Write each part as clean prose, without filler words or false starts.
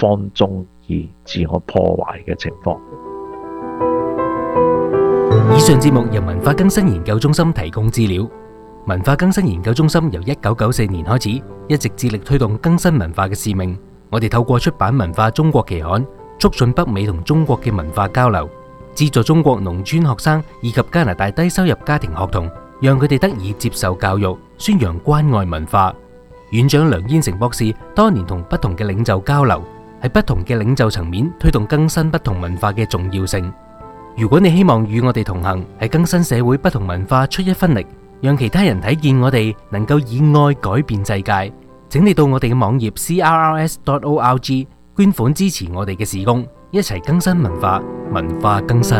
慌中而自我破壞嘅情況。 以上節目由文化更新研究中心提供資料。文化更新研究中心由1994年開始，一直致力推動更新文化嘅使命。我哋透過出版文化中國期刊，促進北美同中國嘅文化交流，資助中國農村學生以及加拿大低收入家庭學童，讓佢哋得以接受教育，宣揚關愛文化。院長梁燕成博士多年同不同嘅領袖交流，喺不同嘅領袖層面推動更新不同文化嘅重要性。如果你希望與我哋同行，喺更新社會不同文化出一分力，讓其他人睇見我哋能夠以愛改變世界，請你到我哋嘅網頁 crrs.org 捐款支持我哋嘅事工，一齊更新文化，文化更新。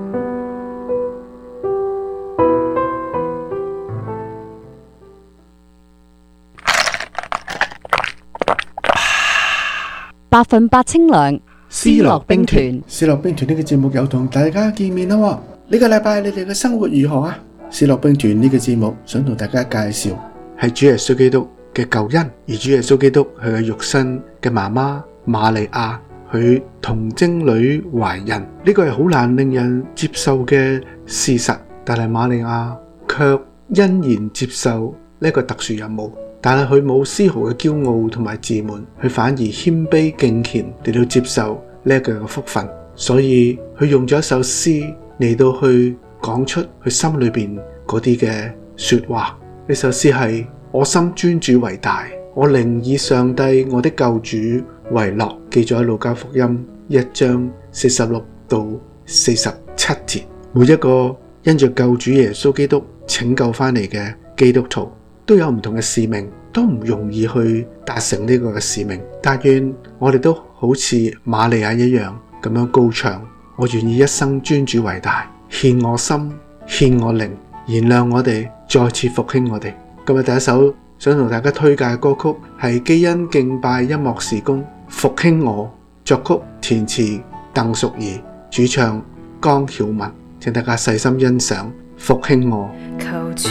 100%清涼，思樂兵團。 思樂兵團呢個節目又同大家見面啦喎！呢個禮拜你哋嘅生活如何啊？思樂兵團呢個節目想同大家介紹係主耶穌基督嘅救恩，而主耶穌基督佢嘅肉身嘅媽媽瑪利亞，佢童貞女懷孕，呢個係好難令人接受嘅事實，但係瑪利亞卻欣然接受呢個特殊任務。但係佢冇絲毫嘅驕傲同埋自滿，佢反而謙卑敬虔嚟到接受呢一個嘅福分。所以佢用咗一首詩嚟到去講出佢心裏邊嗰啲嘅說話。呢首詩係：我心尊主為大，我靈以上帝我的救主為樂。記載喺路加福音1章46到47節。每一個因着救主耶穌基督拯救翻嚟嘅基督徒，都有唔同嘅使命，都唔容易去達成呢個嘅使命。但願我哋都好似瑪利亞一樣咁樣高唱：我願意一生尊主為大，獻我心，獻我靈，燃亮我哋，再次復興我哋。今日第一首想同大家推介嘅歌曲係基恩敬拜音樂事工復興我，作曲填詞鄧淑儀，主唱江曉文。請大家細心欣賞復興我。 求主